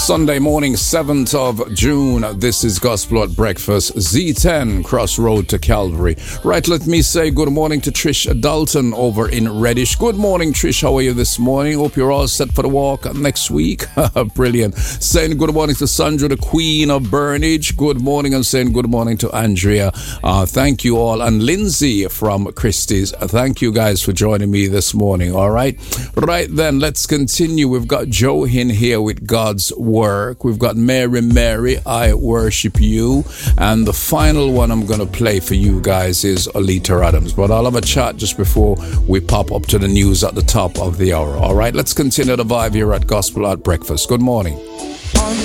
Sunday morning, 7th of June. This is Gospel at Breakfast, Z10, Crossroad to Calvary. Right, let me say good morning to Trish Dalton over in Reddish. Good morning, Trish. How are you this morning? Hope you're all set for the walk next week. Brilliant. Saying good morning to Sandra, the Queen of Burnage. Good morning, and saying good morning to Andrea. Thank you all. And Lindsay from Christie's. Thank you guys for joining me this morning. All right. Right then, let's continue. We've got Joe in here with God's Work. We've got Mary, I Worship You. And the final one I'm going to play for you guys is Oleta Adams. But I'll have a chat just before we pop up to the news at the top of the hour. All right, let's continue the vibe here at Gospel at Breakfast. Good morning.